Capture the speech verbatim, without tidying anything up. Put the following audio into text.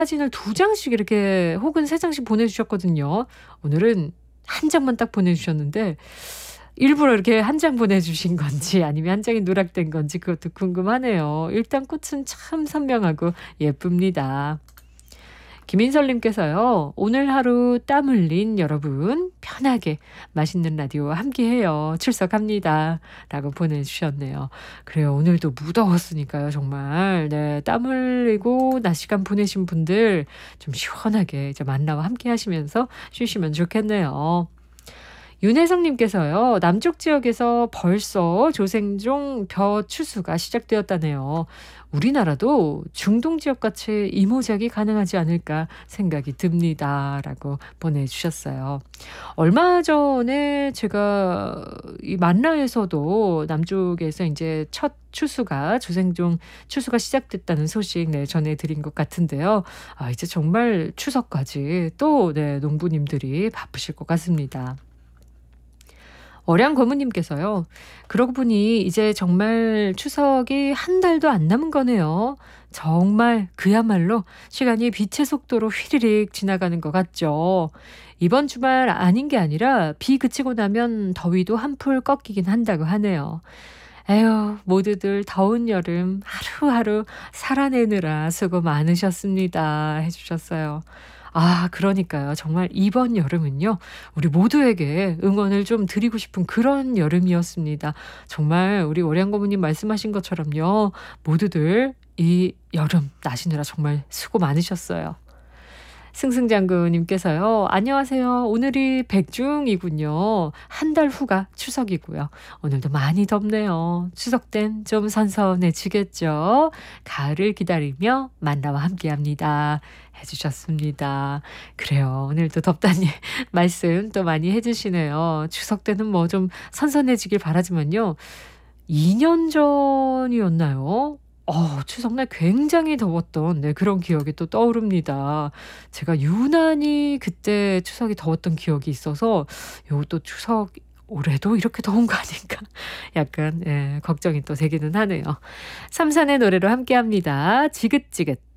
사진을 두 장씩 이렇게 혹은 세 장씩 보내주셨거든요. 오늘은 한 장만 딱 보내주셨는데 일부러 이렇게 한 장 보내주신 건지 아니면 한 장이 누락된 건지 그것도 궁금하네요. 일단 꽃은 참 선명하고 예쁩니다. 김인설님께서요. 오늘 하루 땀 흘린 여러분 편하게 맛있는 라디오와 함께해요. 출석합니다. 라고 보내주셨네요. 그래요. 오늘도 무더웠으니까요. 정말 네, 땀 흘리고 낮 시간 보내신 분들 좀 시원하게 이제 만나와 함께 하시면서 쉬시면 좋겠네요. 윤혜성님께서요. 남쪽 지역에서 벌써 조생종 벼 추수가 시작되었다네요. 우리나라도 중동 지역같이 이모작이 가능하지 않을까 생각이 듭니다. 라고 보내주셨어요. 얼마 전에 제가 이 만라에서도 남쪽에서 이제 첫 추수가 조생종 추수가 시작됐다는 소식 네, 전해드린 것 같은데요. 아, 이제 정말 추석까지 또 네, 농부님들이 바쁘실 것 같습니다. 어량 고모님께서요. 그러고 보니 이제 정말 추석이 한 달도 안 남은 거네요. 정말 그야말로 시간이 빛의 속도로 휘리릭 지나가는 것 같죠. 이번 주말 아닌 게 아니라 비 그치고 나면 더위도 한풀 꺾이긴 한다고 하네요. 에휴, 모두들 더운 여름 하루하루 살아내느라 수고 많으셨습니다. 해주셨어요. 아, 그러니까요. 정말 이번 여름은요, 우리 모두에게 응원을 좀 드리고 싶은 그런 여름이었습니다. 정말 우리 오량 고모님 말씀하신 것처럼요, 모두들 이 여름 나시느라 정말 수고 많으셨어요. 승승장구님께서요. 안녕하세요. 오늘이 백중이군요. 한 달 후가 추석이고요. 오늘도 많이 덥네요. 추석 땐 좀 선선해지겠죠. 가을을 기다리며 만나와 함께합니다. 해주셨습니다. 그래요. 오늘도 덥다니 말씀 또 많이 해주시네요. 추석 때는 뭐 좀 선선해지길 바라지만요. 이 년 전이었나요? 어, 추석날 굉장히 더웠던 네, 그런 기억이 또 떠오릅니다. 제가 유난히 그때 추석이 더웠던 기억이 있어서 요것도 추석 올해도 이렇게 더운 거 아닌가 약간 예, 걱정이 또 되기는 하네요. 삼산의 노래로 함께합니다. 지긋지긋.